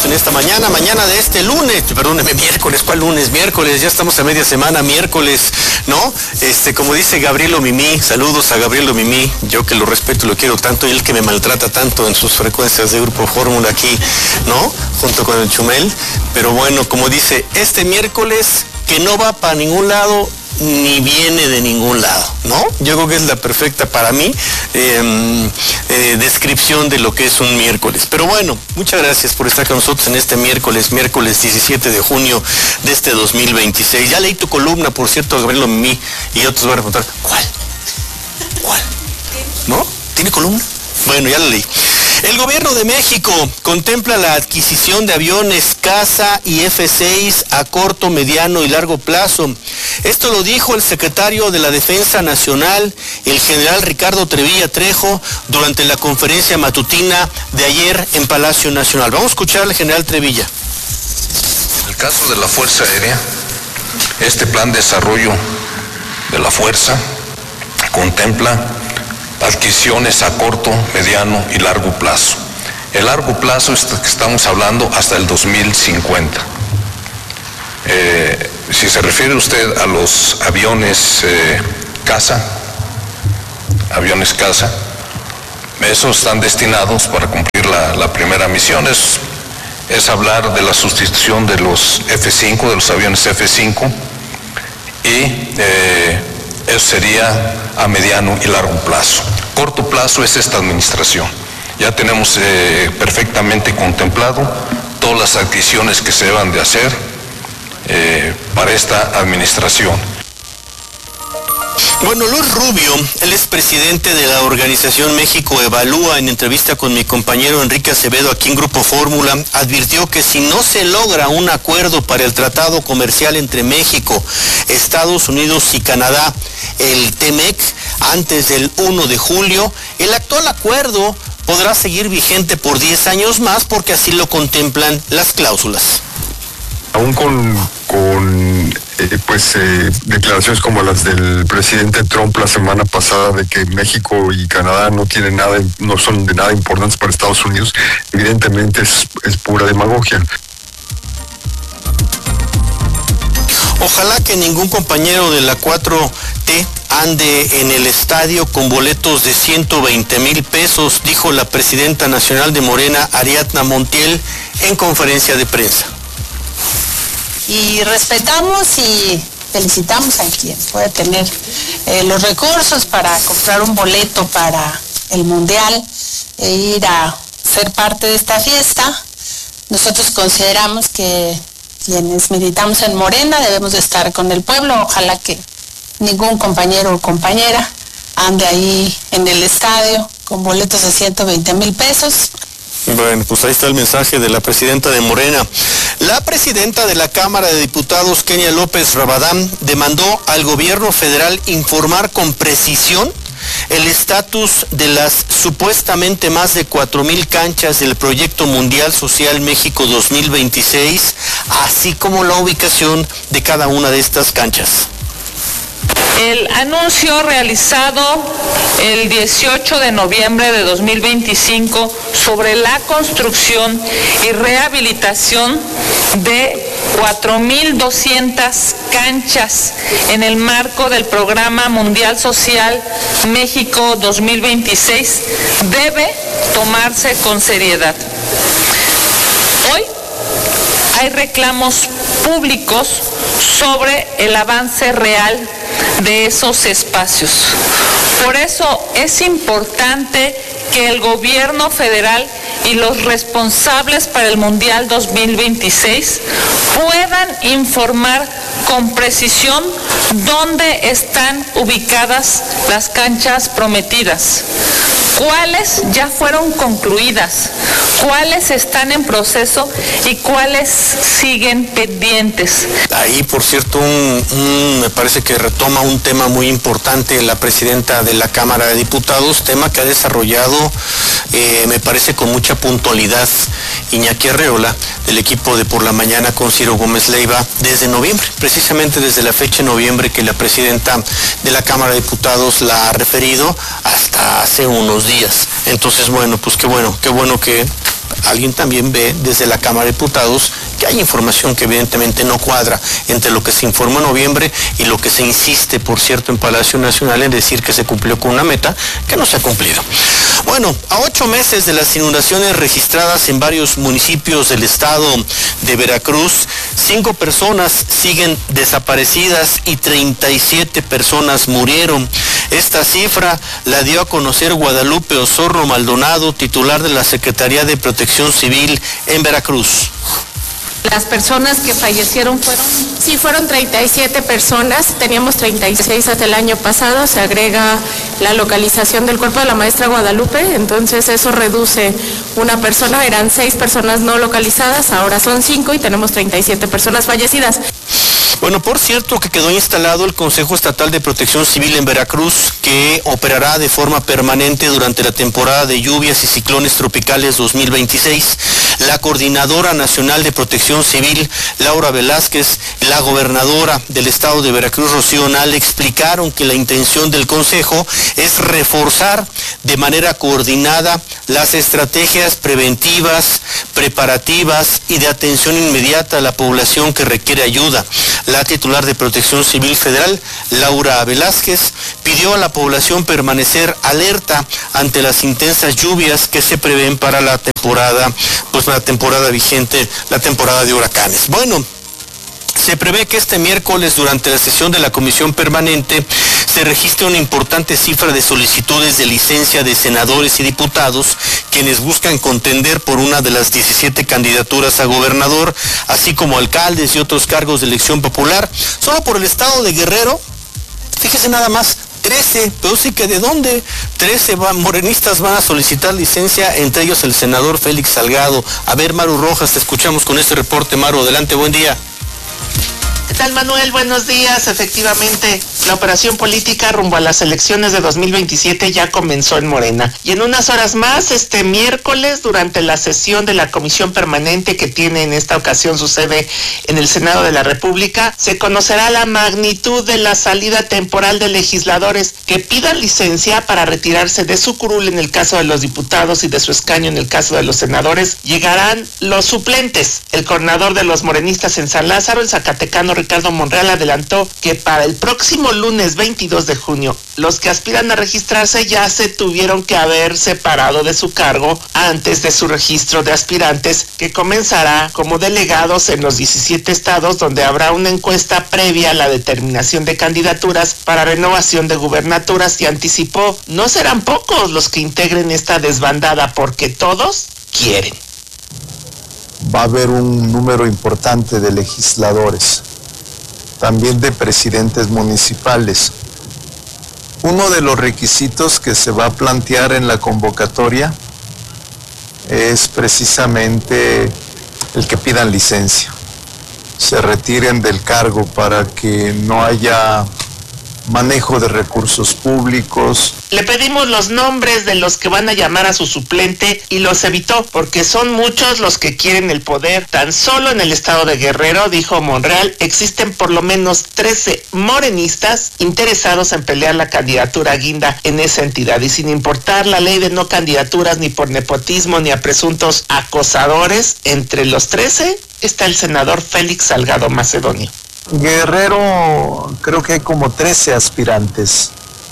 en esta mañana de este lunes, perdóneme, miércoles, ¿cuál lunes? Miércoles, ya estamos a media semana, miércoles, ¿no? Como dice Gabrielo Mimí, saludos a Gabrielo Mimí, yo que lo respeto y lo quiero tanto, y él que me maltrata tanto en sus frecuencias de Grupo Fórmula aquí, ¿no? Junto con el Chumel, pero bueno, como dice, este miércoles que no va para ningún lado, ni viene de ningún lado, ¿no? Yo creo que es la perfecta para mí descripción de lo que es un miércoles. Pero bueno, muchas gracias por estar con nosotros en este miércoles 17 de junio de este 2026. Ya leí tu columna, por cierto, Gabriel Mimí, y otros van a preguntar, ¿cuál? ¿No? ¿Tiene columna? Bueno, ya la leí. El gobierno de México contempla la adquisición de aviones Caza y F-6 a corto, mediano y largo plazo. Esto lo dijo el secretario de la Defensa Nacional, el general Ricardo Trevilla Trejo, durante la conferencia matutina de ayer en Palacio Nacional. Vamos a escuchar al general Trevilla. En el caso de la Fuerza Aérea, este plan de desarrollo de la Fuerza contempla adquisiciones a corto, mediano y largo plazo. El largo plazo es que estamos hablando hasta el 2050. Si se refiere usted a los aviones Caza, esos están destinados para cumplir la primera misión, es hablar de la sustitución de los F-5, de los aviones F-5, y eso sería a mediano y largo plazo. Corto plazo es esta administración. Ya tenemos perfectamente contemplado todas las adquisiciones que se deban de hacer para esta administración. Bueno, Luis Rubio, él es presidente de la organización México Evalúa, en entrevista con mi compañero Enrique Acevedo aquí en Grupo Fórmula, advirtió que si no se logra un acuerdo para el tratado comercial entre México, Estados Unidos y Canadá, el TEMEC, antes del 1 de julio, el actual acuerdo podrá seguir vigente por 10 años más porque así lo contemplan las cláusulas. Aún con declaraciones como las del presidente Trump la semana pasada de que México y Canadá no son de nada importantes para Estados Unidos, evidentemente es pura demagogia. Ojalá que ningún compañero de la 4T ande en el estadio con boletos de 120,000 pesos, dijo la presidenta nacional de Morena, Ariadna Montiel, en conferencia de prensa. Y respetamos y felicitamos a quien puede tener los recursos para comprar un boleto para el Mundial e ir a ser parte de esta fiesta. Nosotros consideramos que quienes militamos en Morena debemos de estar con el pueblo. Ojalá que ningún compañero o compañera ande ahí en el estadio con boletos de 120,000 pesos. Bueno, pues ahí está el mensaje de la presidenta de Morena. La presidenta de la Cámara de Diputados, Kenia López Rabadán, demandó al gobierno federal informar con precisión el estatus de las supuestamente más de 4,000 canchas del Proyecto Mundial Social México 2026, así como la ubicación de cada una de estas canchas. El anuncio realizado el 18 de noviembre de 2025 sobre la construcción y rehabilitación de 4,200 canchas en el marco del Programa Mundial Social México 2026 debe tomarse con seriedad. Hoy hay reclamos públicos sobre el avance real de esos espacios. Por eso es importante que el gobierno federal y los responsables para el Mundial 2026 puedan informar con precisión dónde están ubicadas las canchas prometidas, cuáles ya fueron concluidas, cuáles están en proceso y cuáles siguen pendientes. Ahí, por cierto, me parece que retoma un tema muy importante la presidenta de la Cámara de Diputados, tema que ha desarrollado, me parece con mucha puntualidad, Iñaki Arreola, del equipo de Por la Mañana con Ciro Gómez Leiva, desde noviembre, precisamente desde la fecha de noviembre que la presidenta de la Cámara de Diputados la ha referido hasta hace unos días. Entonces, bueno, pues qué bueno que alguien también ve desde la Cámara de Diputados que hay información que evidentemente no cuadra entre lo que se informó en noviembre y lo que se insiste, por cierto, en Palacio Nacional en decir que se cumplió con una meta que no se ha cumplido. Bueno, a 8 meses de las inundaciones registradas en varios municipios del estado de Veracruz, 5 personas siguen desaparecidas y 37 personas murieron. Esta cifra la dio a conocer Guadalupe Osorno Maldonado, titular de la Secretaría de Protección Civil en Veracruz. Las personas que fallecieron fueron 37 personas, teníamos 36 hasta el año pasado, se agrega la localización del cuerpo de la maestra Guadalupe, entonces eso reduce una persona, eran 6 personas no localizadas, ahora son 5 y tenemos 37 personas fallecidas. Bueno, por cierto que quedó instalado el Consejo Estatal de Protección Civil en Veracruz, que operará de forma permanente durante la temporada de lluvias y ciclones tropicales 2026. La Coordinadora Nacional de Protección Civil, Laura Velázquez, la gobernadora del estado de Veracruz, Rocío Nale, explicaron que la intención del Consejo es reforzar de manera coordinada las estrategias preventivas, preparativas y de atención inmediata a la población que requiere ayuda. La titular de Protección Civil Federal, Laura Velázquez, pidió a la población permanecer alerta ante las intensas lluvias que se prevén para la temporada vigente, la temporada de huracanes. Bueno, se prevé que este miércoles, durante la sesión de la Comisión Permanente, se registre una importante cifra de solicitudes de licencia de senadores y diputados, quienes buscan contender por una de las 17 candidaturas a gobernador, así como alcaldes y otros cargos de elección popular. Solo por el estado de Guerrero, fíjese nada más, 13, pero sí que ¿de dónde? 13 morenistas van a solicitar licencia, entre ellos el senador Félix Salgado. A ver, Maru Rojas, te escuchamos con este reporte. Maru, adelante, buen día. ¿Qué tal, Manuel? Buenos días. Efectivamente, la operación política rumbo a las elecciones de 2027 ya comenzó en Morena. Y en unas horas más, este miércoles, durante la sesión de la Comisión Permanente que tiene en esta ocasión su sede en el Senado de la República, se conocerá la magnitud de la salida temporal de legisladores que pidan licencia para retirarse de su curul en el caso de los diputados y de su escaño en el caso de los senadores. Llegarán los suplentes. El coordinador de los morenistas en San Lázaro, el zacatecano Ricardo Monreal, adelantó que para el próximo lunes 22 de junio, los que aspiran a registrarse ya se tuvieron que haber separado de su cargo antes de su registro de aspirantes, que comenzará como delegados en los 17 estados, donde habrá una encuesta previa a la determinación de candidaturas para renovación de gubernaturas, y anticipó: no serán pocos los que integren esta desbandada, porque todos quieren. Va a haber un número importante de legisladores, también de presidentes municipales. Uno de los requisitos que se va a plantear en la convocatoria es precisamente el que pidan licencia, se retiren del cargo para que no haya manejo de recursos públicos. Le pedimos los nombres de los que van a llamar a su suplente y los evitó porque son muchos los que quieren el poder. Tan solo en el estado de Guerrero, dijo Monreal, existen por lo menos 13 morenistas interesados en pelear la candidatura guinda en esa entidad, y sin importar la ley de no candidaturas ni por nepotismo ni a presuntos acosadores, entre los 13 está el senador Félix Salgado Macedonio. Guerrero, creo que hay como 13 aspirantes.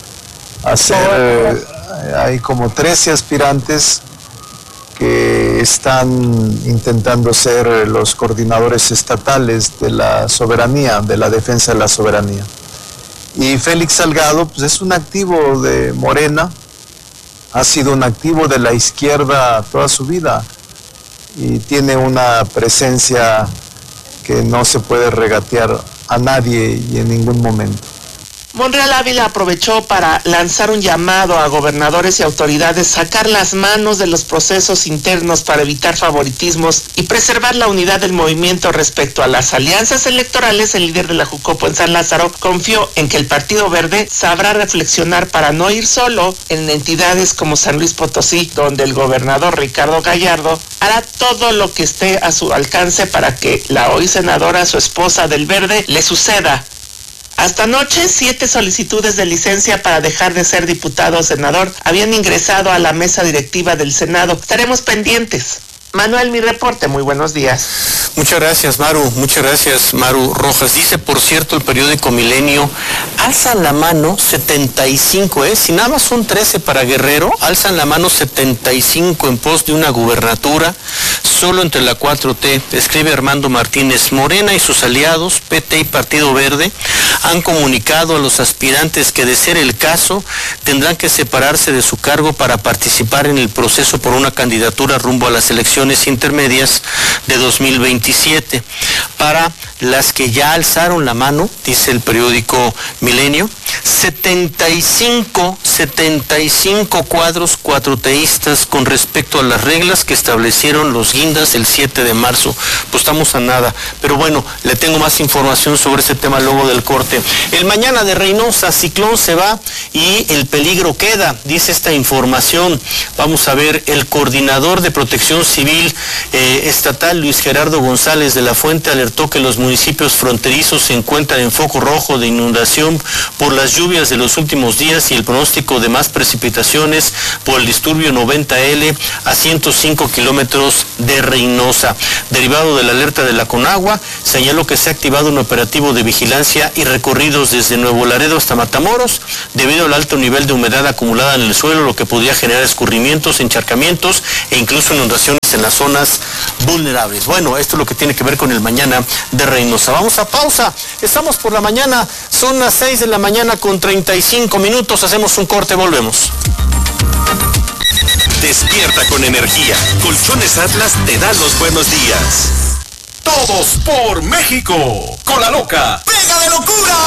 Hay como 13 aspirantes que están intentando ser los coordinadores estatales de la soberanía, de la defensa de la soberanía. Y Félix Salgado, pues, es un activo de Morena, ha sido un activo de la izquierda toda su vida y tiene una presencia que no se puede regatear a nadie y en ningún momento. Monreal Ávila aprovechó para lanzar un llamado a gobernadores y autoridades, sacar las manos de los procesos internos para evitar favoritismos y preservar la unidad del movimiento respecto a las alianzas electorales. El líder de la Jucopo en San Lázaro confió en que el Partido Verde sabrá reflexionar para no ir solo en entidades como San Luis Potosí, donde el gobernador Ricardo Gallardo hará todo lo que esté a su alcance para que la hoy senadora, su esposa del Verde, le suceda. Hasta anoche, 7 solicitudes de licencia para dejar de ser diputado o senador habían ingresado a la mesa directiva del Senado. Estaremos pendientes Manuel, mi reporte, muy buenos días. Muchas gracias, Maru Rojas. Dice, por cierto, el periódico Milenio, alzan la mano 75, si nada más son 13 para Guerrero, alzan la mano 75 en pos de una gubernatura, solo entre la 4T, escribe Armando Martínez. Morena y sus aliados, PT y Partido Verde, han comunicado a los aspirantes que, de ser el caso, tendrán que separarse de su cargo para participar en el proceso por una candidatura rumbo a las elecciones intermedias de 2027. Para las que ya alzaron la mano, dice el periódico Milenio, 75 cuadros cuatroteístas con respecto a las reglas que establecieron los guindas el 7 de marzo. Pues estamos a nada. Pero bueno, le tengo más información sobre este tema luego del corte. El mañana de Reynosa, ciclón se va y el peligro queda, dice esta información. Vamos a ver, el coordinador de Protección Civil estatal, Luis Gerardo González de la Fuente, alertó que los municipios fronterizos se encuentran en foco rojo de inundación por las lluvias de los últimos días y el pronóstico de más precipitaciones por el disturbio 90L a 105 kilómetros de Reynosa. Derivado de la alerta de la Conagua, señaló que se ha activado un operativo de vigilancia y recorridos desde Nuevo Laredo hasta Matamoros, debido al alto nivel de humedad acumulada en el suelo, lo que podría generar escurrimientos, encharcamientos e incluso inundaciones en las zonas vulnerables. Bueno, esto es lo que tiene que ver con el mañana de Reynosa. Vamos a pausa, estamos por la mañana, son las 6 de la mañana con 35 minutos, hacemos un corte, volvemos. Despierta con energía. Colchones Atlas te da los buenos días. Todos por México. Con la loca. ¡Pega de locura!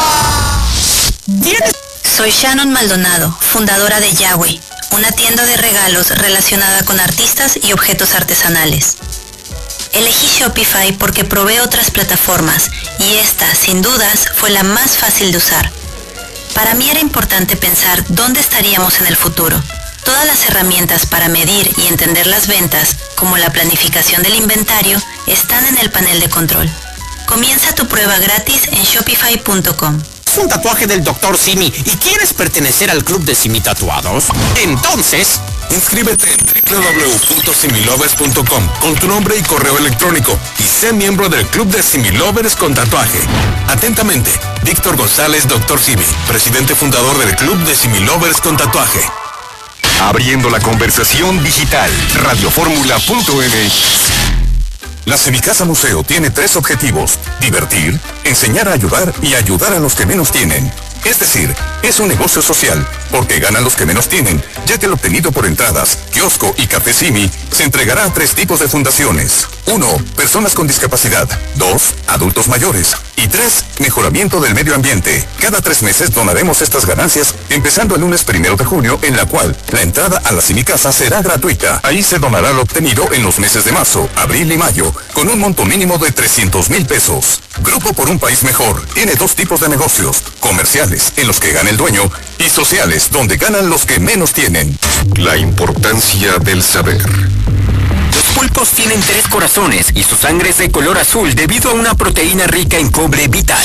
Soy Shannon Maldonado, fundadora de Yahweh, una tienda de regalos relacionada con artistas y objetos artesanales. Elegí Shopify porque probé otras plataformas y esta, sin dudas, fue la más fácil de usar. Para mí era importante pensar dónde estaríamos en el futuro. Todas las herramientas para medir y entender las ventas, como la planificación del inventario, están en el panel de control. Comienza tu prueba gratis en shopify.com. ¿Es un tatuaje del Dr. Simi y quieres pertenecer al club de Simi Tatuados? Entonces, inscríbete en www.similovers.com con tu nombre y correo electrónico y sé miembro del club de Similovers con tatuaje. Atentamente, Víctor González, Dr. Simi, presidente fundador del club de Similovers con tatuaje. Abriendo la conversación digital, radioformula.mx. La Semicasa Museo tiene 3 objetivos: divertir, enseñar a ayudar y ayudar a los que menos tienen. Es decir, es un negocio social, porque ganan los que menos tienen, ya que el obtenido por entradas, kiosco y café Simi se entregará a 3 tipos de fundaciones. 1. Personas con discapacidad. 2. Adultos mayores. Y 3. Mejoramiento del medio ambiente. Cada 3 meses donaremos estas ganancias, empezando el lunes 1 de junio, en la cual la entrada a la Semicasa será gratuita. Ahí se donará lo obtenido en los meses de marzo, abril y mayo, con un monto mínimo de 300,000 pesos. Grupo por un País Mejor tiene 2 tipos de negocios: comerciales, en los que gana el dueño, y sociales, donde ganan los que menos tienen. La importancia del saber. los pulpos tienen 3 corazones y su sangre es de color azul debido a una proteína rica en cobre vital.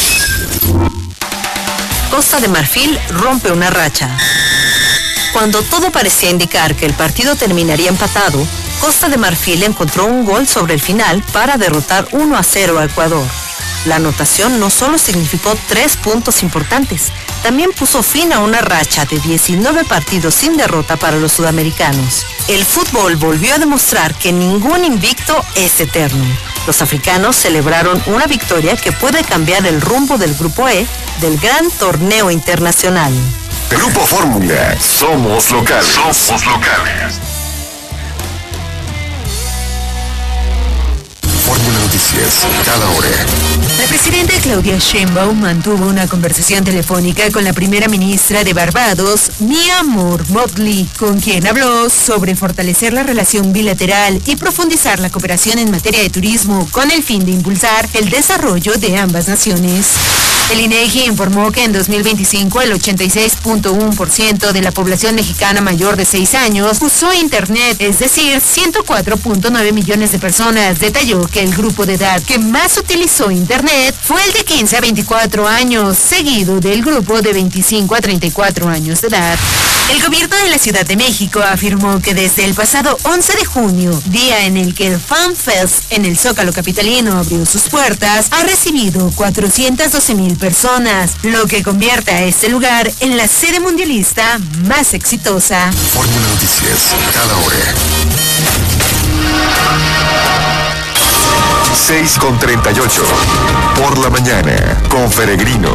Costa de Marfil rompe una racha. Cuando todo parecía indicar que el partido terminaría empatado, Costa de Marfil encontró un gol sobre el final para derrotar 1-0 a Ecuador. La anotación no solo significó 3 puntos importantes, también puso fin a una racha de 19 partidos sin derrota para los sudamericanos. El fútbol volvió a demostrar que ningún invicto es eterno. Los africanos celebraron una victoria que puede cambiar el rumbo del Grupo E del gran torneo internacional. Grupo Fórmula, somos locales. Somos locales. Fórmula Noticias, cada hora. La presidenta Claudia Sheinbaum mantuvo una conversación telefónica con la primera ministra de Barbados, Mia Motley, con quien habló sobre fortalecer la relación bilateral y profundizar la cooperación en materia de turismo con el fin de impulsar el desarrollo de ambas naciones. El INEGI informó que en 2025 el 86.1% de la población mexicana mayor de 6 años usó Internet, es decir, 104.9 millones de personas. Detalló que el grupo de edad que más utilizó Internet fue el de 15 a 24 años, seguido del grupo de 25 a 34 años de edad. El gobierno de la Ciudad de México afirmó que desde el pasado 11 de junio, día en el que el Fan Fest en el Zócalo capitalino abrió sus puertas, ha recibido 412,000 personas, lo que convierte a este lugar en la sede mundialista más exitosa. Fórmula Noticias, cada hora. 6:38. Por la mañana, con Peregrino.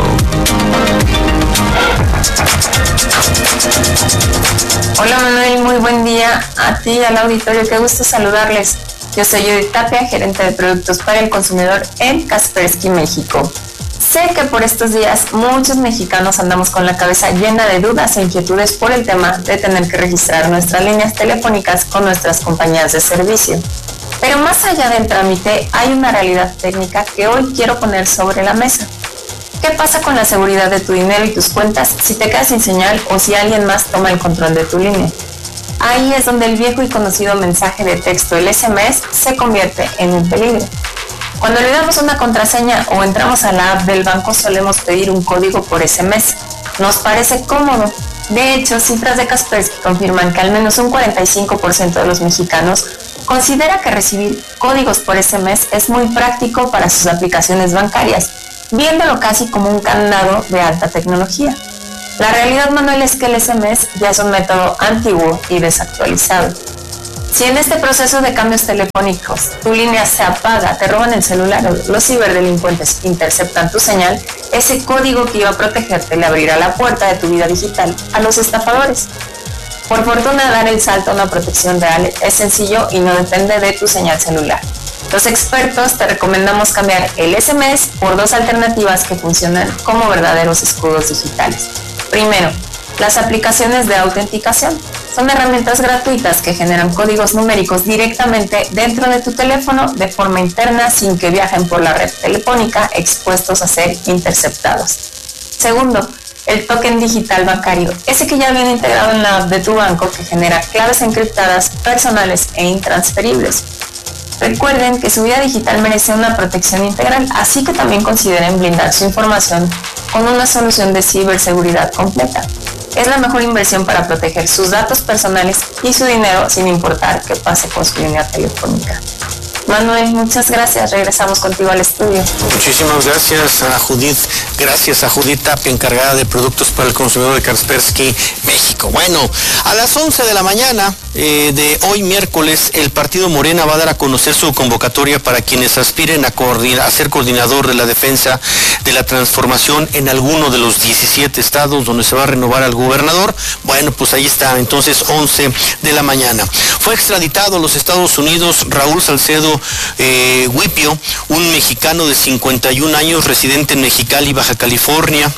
Hola Manuel, muy buen día a ti y al auditorio, qué gusto saludarles. Yo soy Judith Tapia, gerente de productos para el consumidor en Kaspersky, México. Sé que por estos días muchos mexicanos andamos con la cabeza llena de dudas e inquietudes por el tema de tener que registrar nuestras líneas telefónicas con nuestras compañías de servicio. Pero más allá del trámite, hay una realidad técnica que hoy quiero poner sobre la mesa. ¿Qué pasa con la seguridad de tu dinero y tus cuentas si te quedas sin señal o si alguien más toma el control de tu línea? Ahí es donde el viejo y conocido mensaje de texto, el SMS, se convierte en un peligro. Cuando le damos una contraseña o entramos a la app del banco, solemos pedir un código por SMS. Nos parece cómodo. De hecho, cifras de Kaspersky confirman que al menos un 45% de los mexicanos considera que recibir códigos por SMS es muy práctico para sus aplicaciones bancarias, viéndolo casi como un candado de alta tecnología. La realidad, Manuel, es que el SMS ya es un método antiguo y desactualizado. Si en este proceso de cambios telefónicos tu línea se apaga, te roban el celular o los ciberdelincuentes interceptan tu señal, ese código que iba a protegerte le abrirá la puerta de tu vida digital a los estafadores. Por fortuna, dar el salto a una protección real es sencillo y no depende de tu señal celular. Los expertos te recomendamos cambiar el SMS por dos alternativas que funcionan como verdaderos escudos digitales. Primero, las aplicaciones de autenticación. Son herramientas gratuitas que generan códigos numéricos directamente dentro de tu teléfono de forma interna sin que viajen por la red telefónica expuestos a ser interceptados. Segundo, el token digital bancario, ese que ya viene integrado en la app de tu banco que genera claves encriptadas, personales e intransferibles. Recuerden que su vida digital merece una protección integral, así que también consideren blindar su información con una solución de ciberseguridad completa. Es la mejor inversión para proteger sus datos personales y su dinero sin importar qué pase con su línea telefónica. Manuel, muchas gracias. Regresamos contigo al estudio. Muchísimas gracias a Judith. Gracias a Judith Tapia, encargada de productos para el consumidor de Kaspersky, México. Bueno, a las 11 de la mañana de hoy miércoles, el partido Morena va a dar a conocer su convocatoria para quienes aspiren a ser coordinador de la defensa de la transformación en alguno de los 17 estados donde se va a renovar al gobernador. Bueno, pues ahí está, entonces 11 de la mañana. Fue extraditado a los Estados Unidos Raúl Salcedo Huipio, un mexicano de 51 años, residente en Mexicali, Baja California,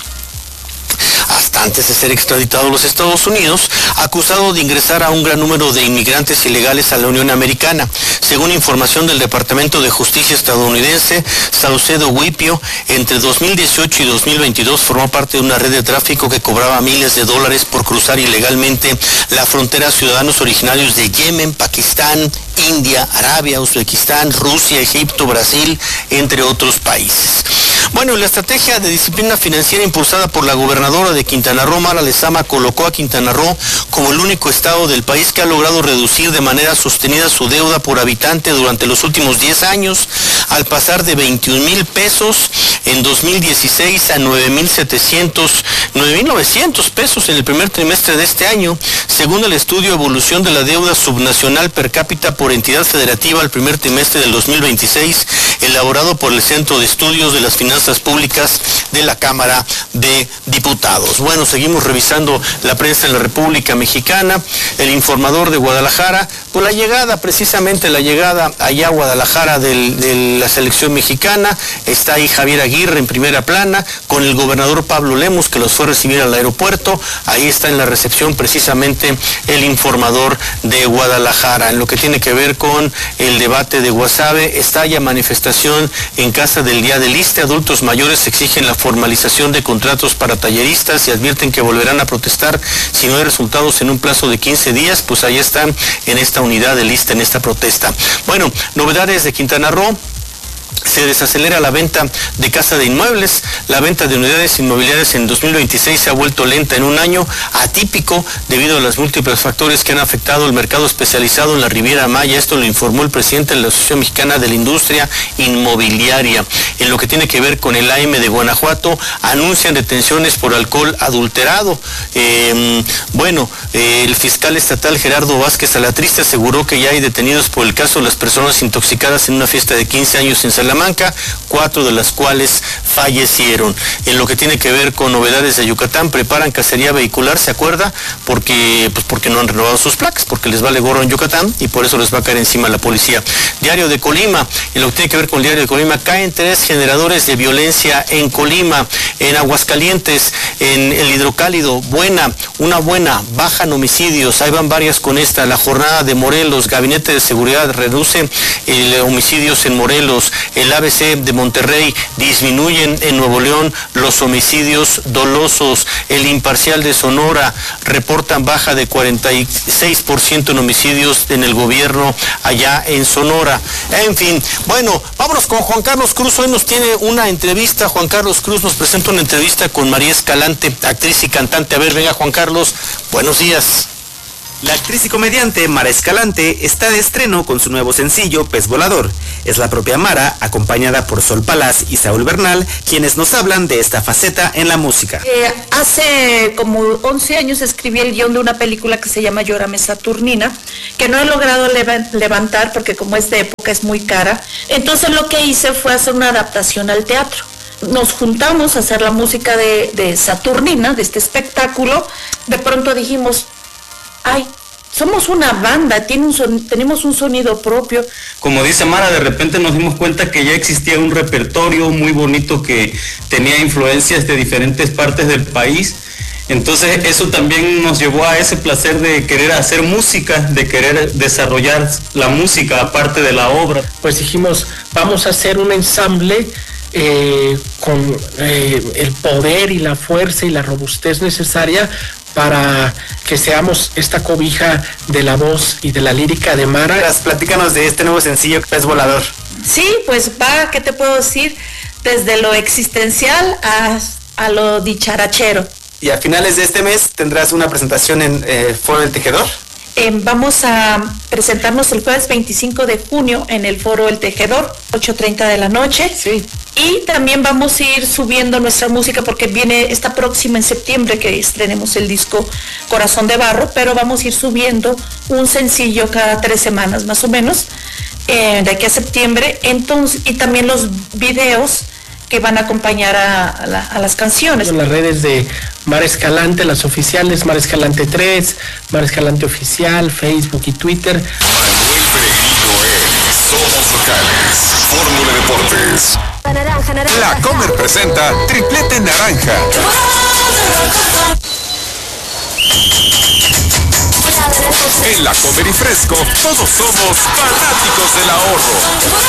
hasta antes de ser extraditado a los Estados Unidos, acusado de ingresar a un gran número de inmigrantes ilegales a la Unión Americana. Según información del Departamento de Justicia estadounidense, Salcedo Huipio, entre 2018 y 2022 formó parte de una red de tráfico que cobraba miles de dólares por cruzar ilegalmente la frontera a ciudadanos originarios de Yemen, Pakistán, India, Arabia, Uzbekistán, Rusia, Egipto, Brasil, entre otros países. Bueno, la estrategia de disciplina financiera impulsada por la gobernadora de Quintana Roo, Mara Lezama, colocó a Quintana Roo como el único estado del país que ha logrado reducir de manera sostenida su deuda por habitante durante los últimos 10 años, al pasar de 21,000 pesos en 2016 a 9,900 pesos en el primer trimestre de este año, según el estudio Evolución de la Deuda Subnacional Per Cápita por Entidad Federativa al primer trimestre del 2026, elaborado por el Centro de Estudios de las Finanzas Públicas de la Cámara de Diputados. Bueno, seguimos revisando la prensa en la República Mexicana. El Informador de Guadalajara, pues precisamente la llegada allá a Guadalajara de la selección mexicana, está ahí Javier Aguirre en primera plana, con el gobernador Pablo Lemus, que los fue a recibir al aeropuerto. Ahí está en la recepción precisamente el Informador de Guadalajara. En lo que tiene que ver con el debate de Guasave, estalla manifestación en Casa del Día del Iste. Adultos mayores exigen la formalización de contratos para talleristas y advierten que volverán a protestar si no hay resultados en un plazo de 15 días. Pues ahí están en esta unidad del Iste, en esta protesta. Bueno, novedades de Quintana Roo. Se desacelera la venta de casa de inmuebles. La venta de unidades inmobiliarias en 2026 se ha vuelto lenta en un año atípico debido a los múltiples factores que han afectado el mercado especializado en la Riviera Maya. Esto lo informó el presidente de la Asociación Mexicana de la Industria Inmobiliaria. En lo que tiene que ver con el AM de Guanajuato, anuncian detenciones por alcohol adulterado. El fiscal estatal Gerardo Vázquez Alatriste aseguró que ya hay detenidos por el caso de las personas intoxicadas en una fiesta de 15 años en Salamanca, 4 de las cuales fallecieron. En lo que tiene que ver con novedades de Yucatán, preparan cacería vehicular, ¿se acuerda? Porque no han renovado sus placas, porque les vale gorro en Yucatán y por eso les va a caer encima la policía. Diario de Colima, en lo que tiene que ver con el Diario de Colima, caen 3 generadores de violencia en Colima. En Aguascalientes, en el Hidrocálido, bajan homicidios, ahí van varias con esta. La jornada de Morelos, Gabinete de Seguridad reduce homicidios en Morelos. El ABC de Monterrey, disminuyen en Nuevo León los homicidios dolosos. El Imparcial de Sonora, reportan baja de 46% en homicidios en el gobierno allá en Sonora. En fin, bueno, vámonos con Juan Carlos Cruz. Hoy nos tiene una entrevista. Juan Carlos Cruz nos presenta una entrevista con María Escalante, actriz y cantante. A ver, venga Juan Carlos, buenos días. La actriz y comediante Mara Escalante está de estreno con su nuevo sencillo Pez Volador. Es la propia Mara, acompañada por Sol Palaz y Saúl Bernal, quienes nos hablan de esta faceta en la música. Hace como 11 años escribí el guión de una película que se llama Llórame Saturnina, que no he logrado levantar porque como es de época es muy cara. Entonces lo que hice fue hacer una adaptación al teatro. Nos juntamos a hacer la música de Saturnina, de este espectáculo. De pronto dijimos, ay, somos una banda, tenemos un sonido propio. Como dice Mara, de repente nos dimos cuenta que ya existía un repertorio muy bonito que tenía influencias de diferentes partes del país. Entonces eso también nos llevó a ese placer de querer hacer música, de querer desarrollar la música aparte de la obra. Pues dijimos, vamos a hacer un ensamble con el poder y la fuerza y la robustez necesaria para que seamos esta cobija de la voz y de la lírica de Mara. Platícanos de este nuevo sencillo Pez Volador. Sí, pues ¿qué te puedo decir? Desde lo existencial a lo dicharachero. Y a finales de este mes tendrás una presentación en Foro El Tejedor. Vamos a presentarnos el jueves 25 de junio en el Foro El Tejedor, 8:30 de la noche. Sí. Y también vamos a ir subiendo nuestra música porque viene esta próxima en septiembre que estrenemos el disco Corazón de Barro, pero vamos a ir subiendo un sencillo cada 3 semanas más o menos, de aquí a septiembre. Entonces, y también los videos que van a acompañar a las canciones. En las redes de Mara Escalante, las oficiales, Mara Escalante 3, Mara Escalante Oficial, Facebook y Twitter. Manuel Peregrino en Somos Locales, Fórmula Deportes. La Comer presenta Triplete Naranja. En La Comer y Fresco, todos somos fanáticos del ahorro.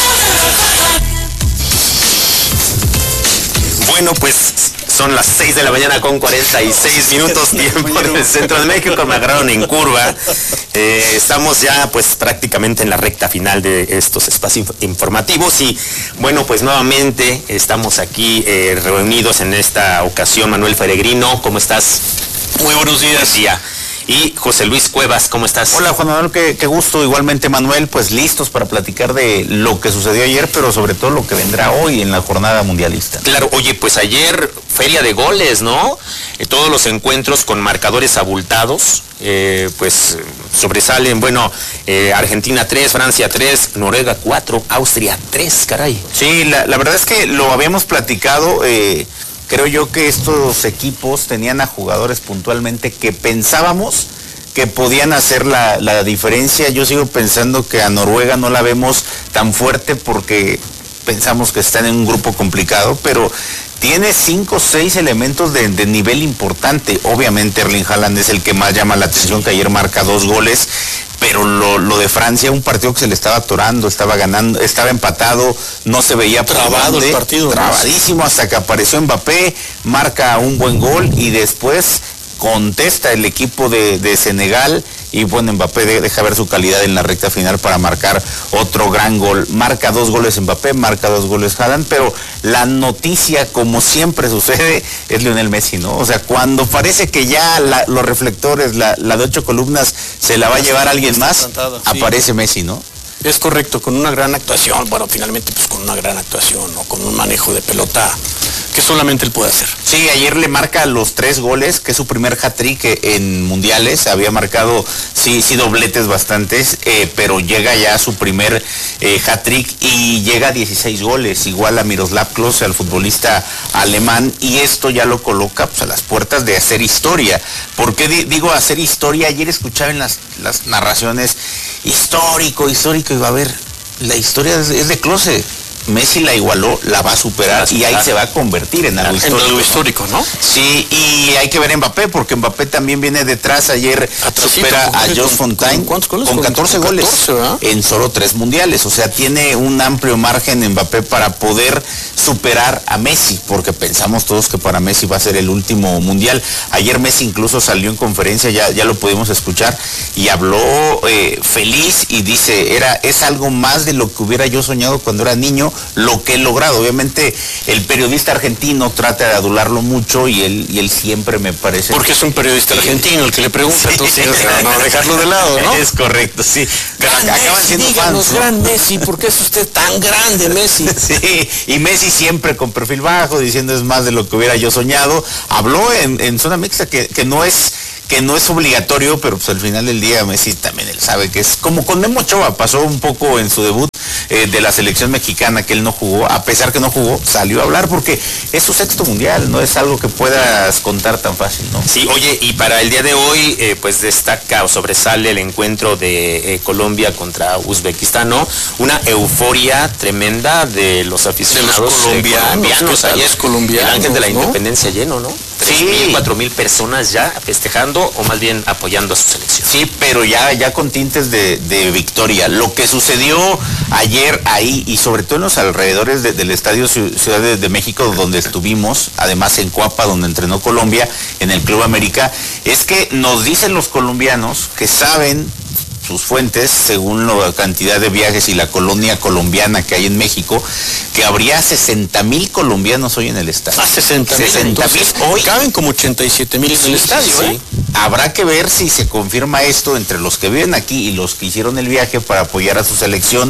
Bueno, pues son las 6 de la mañana con 46 minutos, tiempo del centro de México. Me agarraron en curva. Estamos ya pues prácticamente en la recta final de estos espacios informativos y bueno, pues nuevamente estamos aquí reunidos en esta ocasión. Manuel Peregrino, ¿cómo estás? Muy buenos días. Y José Luis Cuevas, ¿cómo estás? Hola Juan Manuel, qué gusto. Igualmente Manuel, pues listos para platicar de lo que sucedió ayer, pero sobre todo lo que vendrá hoy en la jornada mundialista. Claro, oye, pues ayer feria de goles, ¿no? Todos los encuentros con marcadores abultados, pues sobresalen, bueno, Argentina 3, Francia 3, Noruega 4, Austria 3, caray. Sí, la verdad es que lo habíamos platicado. Creo yo que estos equipos tenían a jugadores puntualmente que pensábamos que podían hacer la diferencia. Yo sigo pensando que a Noruega no la vemos tan fuerte porque pensamos que están en un grupo complicado, pero tiene 5 o 6 elementos de nivel importante. Obviamente Erling Haaland es el que más llama la atención, que ayer marca 2 goles, pero lo de Francia, un partido que se le estaba atorando, estaba ganando, estaba empatado, no se veía trabado el partido, trabadísimo, hasta que apareció Mbappé, marca un buen gol y después contesta el equipo de Senegal y bueno, Mbappé deja ver su calidad en la recta final para marcar otro gran gol. Marca 2 goles Mbappé, marca 2 goles Haaland, pero la noticia, como siempre sucede, es Lionel Messi, ¿no? O sea, cuando parece que ya los reflectores, la de 8 columnas, se la va a llevar alguien más, aparece Messi, ¿no? Es correcto, con una gran actuación, bueno, finalmente pues con una gran actuación, ¿no? Con un manejo de pelota que solamente él puede hacer. Sí, ayer le marca los 3 goles, que es su primer hat-trick en mundiales, había marcado, sí, dobletes bastantes, pero llega ya a su primer hat-trick y llega a 16 goles, igual a Miroslav Klose, al futbolista alemán, y esto ya lo coloca pues, a las puertas de hacer historia. ¿Por qué digo hacer historia? Ayer escuchaba en las narraciones, histórico, y va a ver, la historia es de Klose. Messi la igualó, la va a superar y ahí se va a convertir en algo histórico. En algo histórico, ¿no? Sí, y hay que ver a Mbappé, porque Mbappé también viene detrás. Ayer supera a Jules Fontaine con 14 goles en solo 3 mundiales. O sea, tiene un amplio margen Mbappé para poder superar a Messi, porque pensamos todos que para Messi va a ser el último mundial. Ayer Messi incluso salió en conferencia, ya lo pudimos escuchar, y habló feliz y dice, es algo más de lo que hubiera yo soñado cuando era niño, lo que he logrado. Obviamente el periodista argentino trata de adularlo mucho y él siempre me parece... Porque es un periodista argentino el que le pregunta, entonces no dejarlo de lado, ¿no? Es correcto, sí. Gran Messi, díganos, gran Messi, ¿por qué es usted tan grande, Messi? Sí, y Messi siempre con perfil bajo, diciendo es más de lo que hubiera yo soñado. Habló en zona mixta que no es obligatorio, pero pues al final del día Messi también él sabe que es como con Memo Ochoa, pasó un poco en su debut de la selección mexicana, que él no jugó, a pesar que no jugó, salió a hablar porque es su 6º mundial, no es algo que puedas contar tan fácil, ¿no? Sí, oye, y para el día de hoy, pues destaca o sobresale el encuentro de Colombia contra Uzbekistán, ¿no? Una euforia tremenda de los aficionados colombianos, ahí es colombiano, el Ángel de la Independencia lleno, ¿no? 3,000, 4,000 personas ya festejando o más bien apoyando a su selección. Sí, pero ya con tintes de victoria. Lo que sucedió ayer ahí y sobre todo en los alrededores del Estadio Ciudad de México, donde estuvimos, además en Coapa, donde entrenó Colombia, en el Club América, es que nos dicen los colombianos que saben sus fuentes, según la cantidad de viajes y la colonia colombiana que hay en México, que habría 60,000 colombianos hoy en el estadio. 60,000. Hoy caben como 87,000 en el estadio, sí. Habrá que ver si se confirma esto entre los que viven aquí y los que hicieron el viaje para apoyar a su selección,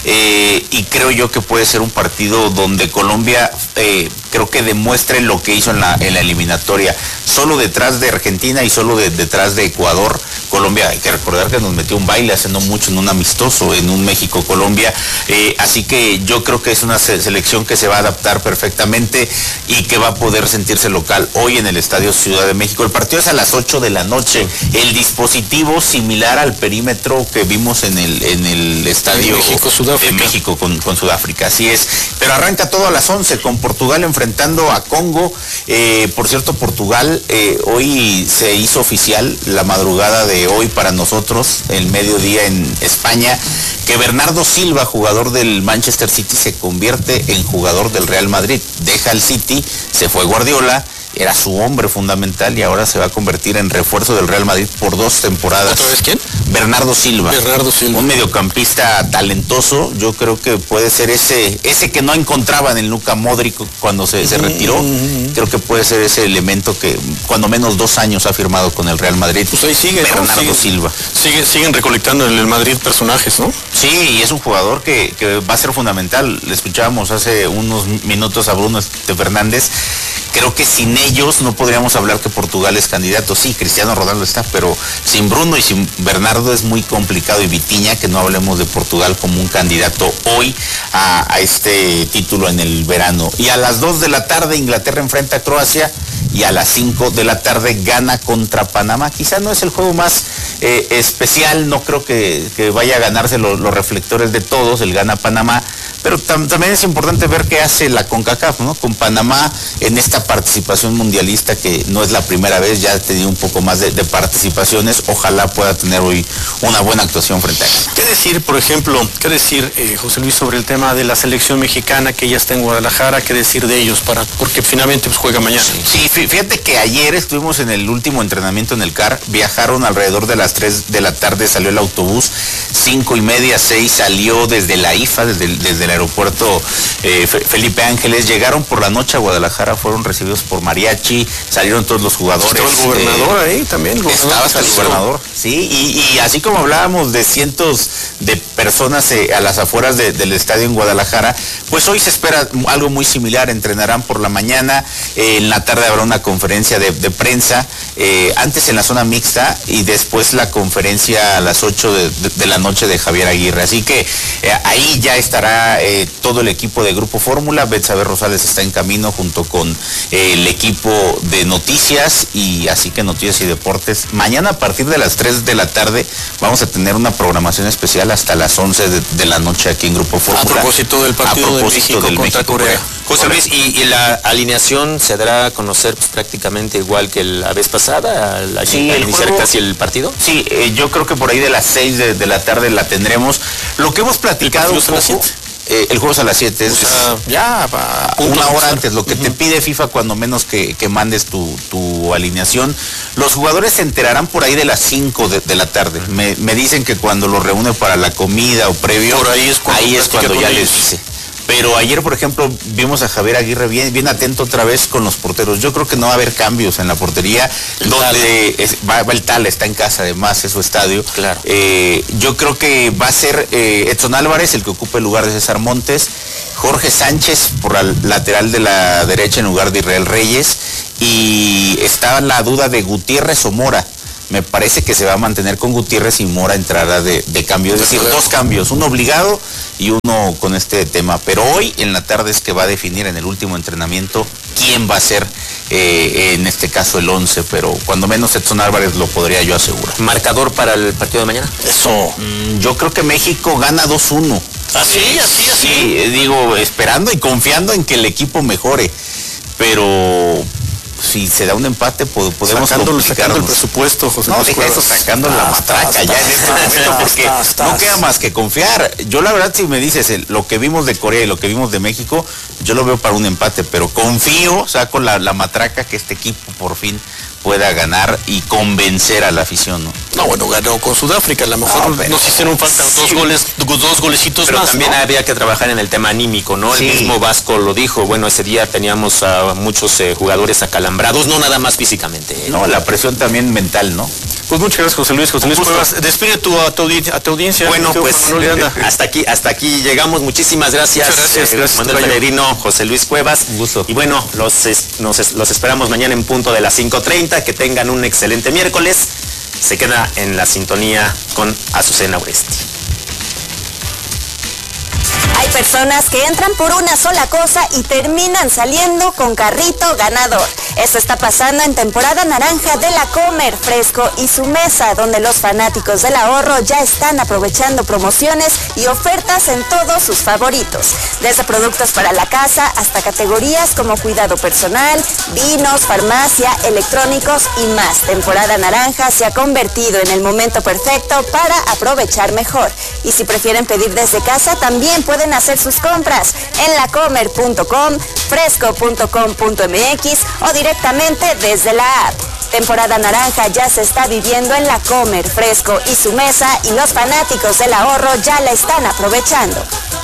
y creo yo que puede ser un partido donde Colombia creo que demuestre lo que hizo en la eliminatoria. Solo detrás de Argentina y solo detrás de Ecuador, Colombia, hay que recordar que nos metió un baile hace no mucho en un amistoso, en un México-Colombia, así que yo creo que es una selección que se va a adaptar perfectamente y que va a poder sentirse local hoy en el Estadio Ciudad de México. El partido es a las 8 de la noche, el dispositivo similar al perímetro que vimos en el Estadio de México con Sudáfrica, así es, pero arranca todo a las 11 con Portugal enfrentando a Congo. Por cierto, Portugal hoy se hizo oficial, la madrugada de hoy para nosotros, el mediodía en España, que Bernardo Silva, jugador del Manchester City, se convierte en jugador del Real Madrid. Deja el City, se fue Guardiola, era su hombre fundamental y ahora se va a convertir en refuerzo del Real Madrid por 2 temporadas. ¿Otra vez quién? Bernardo Silva. Un mediocampista talentoso, yo creo que puede ser ese que no encontraban en Luka Modric cuando se retiró. Creo que puede ser ese elemento que cuando menos 2 años ha firmado con el Real Madrid. Pues ahí sigue, Bernardo Silva. Siguen recolectando en el Madrid personajes, ¿no? Sí, y es un jugador que va a ser fundamental. Le escuchábamos hace unos minutos a Bruno Fernández. Creo que sin ellos no podríamos hablar que Portugal es candidato. Sí, Cristiano Ronaldo está, pero sin Bruno y sin Bernardo es muy complicado. Y Vitinha, que no hablemos de Portugal como un candidato hoy a este título en el verano. Y a las 2 de la tarde Inglaterra enfrenta a Croacia y a las 5 de la tarde Ghana contra Panamá. Quizá no es el juego más especial, no creo que vaya a ganarse los reflectores de todos, el Ghana-Panamá, pero también es importante ver qué hace la CONCACAF, ¿no? Con Panamá en esta participación mundialista, que no es la primera vez, ya ha tenido un poco más de participaciones. Ojalá pueda tener hoy una buena actuación frente a Ghana. ¿Qué decir, por ejemplo, José Luis, sobre el tema de la selección mexicana que ya está en Guadalajara? ¿Qué decir de ellos? Porque finalmente pues juega mañana. Sí, fíjate que ayer estuvimos en el último entrenamiento en el CAR, viajaron alrededor de las 3 de la tarde, salió el autobús, 5:30, 6 salió desde la IFA, desde el aeropuerto Felipe Ángeles, llegaron por la noche a Guadalajara, fueron recibidos por mariachi, salieron todos los jugadores. Estaba el gobernador ahí también. Estaba hasta el gobernador, sí, y así como hablábamos de cientos de personas a las afueras del estadio en Guadalajara, pues hoy se espera algo muy similar. Entrenarán por la mañana, en la tarde habrá una conferencia de prensa, antes en la zona mixta y después la conferencia a las 8 de la noche de Javier Aguirre. Así que ahí ya estará todo el equipo de Grupo Fórmula. Betsabe Rosales está en camino junto con el equipo de noticias, y así que Noticias y Deportes. Mañana a partir de las 3 de la tarde vamos a tener una programación especial hasta las 11 de la noche aquí en Grupo Fórmula. A propósito del partido de México contra Corea. José Luis, ¿y la alineación se dará a conocer pues, prácticamente igual que la vez pasada, al iniciar casi el partido? Sí, yo creo que por ahí de las 6 de la tarde la tendremos. Lo que hemos platicado un poco... el juego es a las 7, ya una hora antes, lo que te pide FIFA cuando menos que mandes tu alineación. Los jugadores se enterarán por ahí de las 5 de la tarde. Me dicen que cuando los reúne para la comida o previo, por ahí es cuando ya les dice. Pero ayer, por ejemplo, vimos a Javier Aguirre bien atento otra vez con los porteros. Yo creo que no va a haber cambios en la portería, donde va el Tala, está en casa, además es su estadio. Claro. Yo creo que va a ser Edson Álvarez el que ocupe el lugar de César Montes, Jorge Sánchez por la lateral de la derecha en lugar de Israel Reyes, y está la duda de Gutiérrez o Mora. Me parece que se va a mantener con Gutiérrez y Mora entrará de cambio, es decir, 2 cambios, uno obligado y uno con este tema. Pero hoy en la tarde es que va a definir en el último entrenamiento quién va a ser en este caso el 11, pero cuando menos Edson Álvarez lo podría yo asegurar. ¿Marcador para el partido de mañana? Eso. Yo creo que México gana 2-1. ¿Así? Sí, digo, esperando y confiando en que el equipo mejore, pero... si se da un empate, podemos sacando el presupuesto, José No, Luis deja eso sacando la matraca ya en este momento, porque no queda más que confiar. Yo la verdad, si me dices lo que vimos de Corea y lo que vimos de México, yo lo veo para un empate, pero confío, saco la matraca que este equipo por fin pueda ganar y convencer a la afición, ¿no? No, bueno, ganó con Sudáfrica, a lo mejor nos hicieron falta dos golecitos pero más, también ¿no? había que trabajar en el tema anímico, ¿no? Sí. El mismo Vasco lo dijo, bueno, ese día teníamos a muchos jugadores acalambrados, no nada más físicamente. No, la presión también mental, ¿no? Pues muchas gracias, José Luis Cuevas. Despide a tu audiencia. Bueno, pues hasta aquí llegamos. Muchísimas gracias. Muchas gracias. Manuel Pellegrino, José Luis Cuevas. Un gusto. Y bueno, los esperamos mañana en punto de las 5:30. Que tengan un excelente miércoles. Se queda en la sintonía con Azucena Uresti. Hay personas que entran por una sola cosa y terminan saliendo con carrito ganador. Esto está pasando en temporada naranja de la Comer Fresco y su mesa, donde los fanáticos del ahorro ya están aprovechando promociones y ofertas en todos sus favoritos. Desde productos para la casa hasta categorías como cuidado personal, vinos, farmacia, electrónicos y más. Temporada naranja se ha convertido en el momento perfecto para aprovechar mejor. Y si prefieren pedir desde casa, también pueden hacer sus compras en lacomer.com, fresco.com.mx o directamente desde la app. Temporada naranja ya se está viviendo en la Comer Fresco y su mesa, y los fanáticos del ahorro ya la están aprovechando.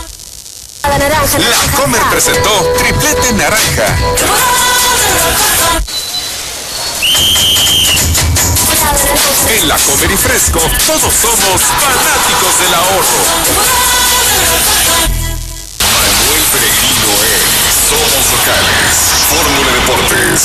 La Comer presentó Triplete Naranja. En La Comer y Fresco, todos somos fanáticos del ahorro. Manuel Pellegrino es Somos Locales, Fórmula Deportes.